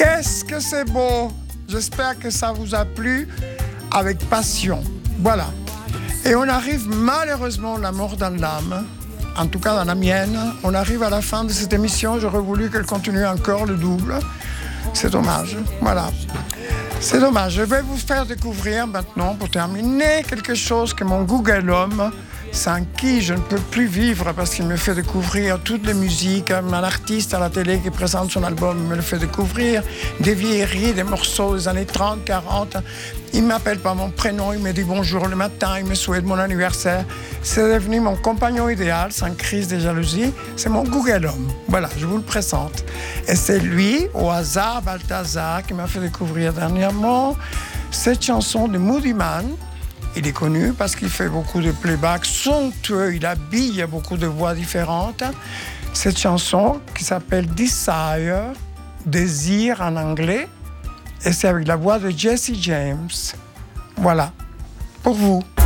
Qu'est-ce que c'est beau! J'espère que ça vous a plu avec passion. Voilà. Et on arrive malheureusement, la mort dans l'âme, en tout cas dans la mienne, on arrive à la fin de cette émission. J'aurais voulu qu'elle continue encore le double. C'est dommage. Voilà. C'est dommage. Je vais vous faire découvrir maintenant, pour terminer, quelque chose que mon Google Home, sans qui je ne peux plus vivre parce qu'il me fait découvrir toutes les musiques. Un artiste à la télé qui présente son album me le fait découvrir. Des vieilleries, des morceaux des années 30, 40. Il ne m'appelle pas mon prénom, il me dit bonjour le matin, il me souhaite mon anniversaire. C'est devenu mon compagnon idéal, sans crise de jalousie. C'est mon Google Home. Voilà, je vous le présente. Et c'est lui, au hasard, Balthazar, qui m'a fait découvrir dernièrement cette chanson de Moody Man. Il est connu parce qu'il fait beaucoup de playback somptueux, il habille beaucoup de voix différentes. Cette chanson qui s'appelle Desire, désir en anglais, et c'est avec la voix de Jesse James. Voilà, pour vous.